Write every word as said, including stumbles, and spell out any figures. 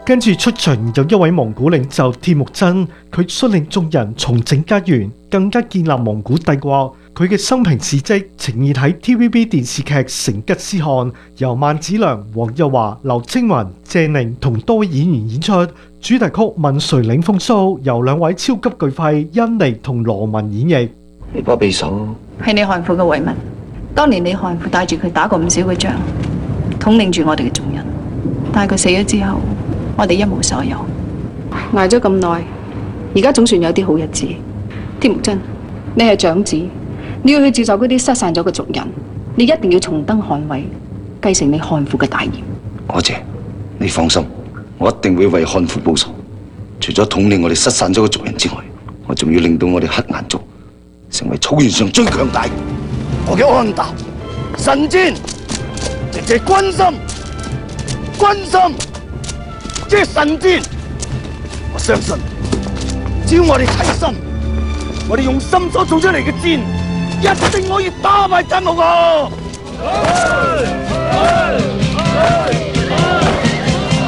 跟住出場有一位蒙古領袖鐵木真，佢率領眾人重整家園，更加建立蒙古帝國。佢嘅生平事蹟呈現喺 T V B 電視劇《成吉思汗》，由萬梓良、黃日華、劉青雲、謝寧同多位演員演出。主題曲《問誰領風騷》由兩位超級巨肺甄妮同羅文演繹。 呢把匕首係你漢父嘅遺物，當年你漢父帶住佢打過唔少嘅仗，統領住我哋嘅眾人，但係佢死咗之後，我哋一無所有。捱咗咁耐，而家總算有啲好日子。鐵木真，你係長子，你要去接受嗰啲失散咗嘅族人，你一定要重登汗位，繼承你漢父嘅大業。 我姐，你放心，我一定會為漢父報仇。除咗統領我哋失散咗嘅族人之外，我仲要令到我哋黑眼族成為草原上最強大。我嘅安達神戰，即係軍心，軍心即係神戰。我相信，只要我哋齊心，我哋用心所做出嚟嘅戰，一定可以打敗真好個。